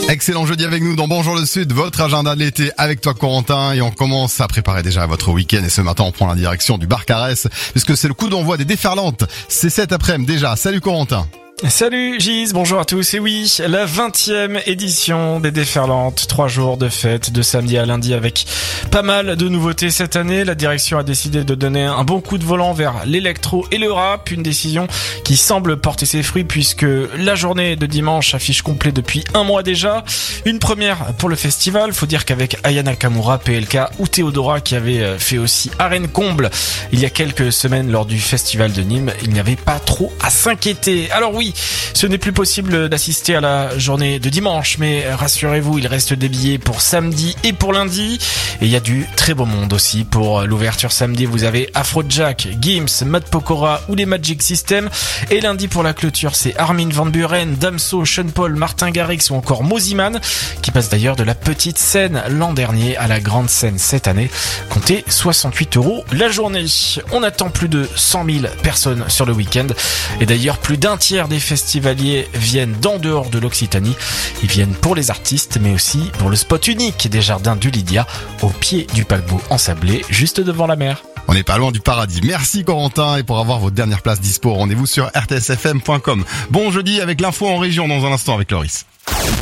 Excellent jeudi avec nous dans Bonjour le Sud, votre agenda de l'été avec toi Corentin, et on commence à préparer déjà votre week-end, et ce matin on prend la direction du bar Caresse puisque c'est le coup d'envoi des déferlantes. C'est cet après-midi déjà. Salut Corentin. Salut Gis, bonjour à tous. Et oui, la 20e édition des Déferlantes, 3 jours de fête de samedi à lundi avec pas mal de nouveautés cette année. La direction a décidé de donner un bon coup de volant vers l'électro et le rap, une décision qui semble porter ses fruits puisque la journée de dimanche affiche complet depuis un mois déjà. Une première pour le festival, faut dire qu'avec Aya Nakamura, PLK ou Théodora qui avait fait aussi Arène Comble il y a quelques semaines lors du festival de Nîmes, il n'y avait pas trop à s'inquiéter. Alors oui, ce n'est plus possible d'assister à la journée de dimanche, mais rassurez-vous, il reste des billets pour samedi et pour lundi. Et il y a du très beau monde aussi. Pour l'ouverture samedi, vous avez Afrojack, Gims, Matt Pokora ou les Magic System. Et lundi pour la clôture, c'est Armin van Buuren, Damso, Sean Paul, Martin Garrix ou encore Moziman, qui passe d'ailleurs de la petite scène l'an dernier à la grande scène cette année. Comptez 68 € la journée. On attend plus de 100 000 personnes sur le week-end. Et d'ailleurs, plus d'un tiers des festivaliers viennent d'en dehors de l'Occitanie. Ils viennent pour les artistes, mais aussi pour le spot unique des jardins du Lydia, au pied du paquebot ensablé, juste devant la mer. On n'est pas loin du paradis. Merci Corentin, et pour avoir vos dernières places dispo, rendez-vous sur rtsfm.com. Bon jeudi avec l'info en région dans un instant avec Loris.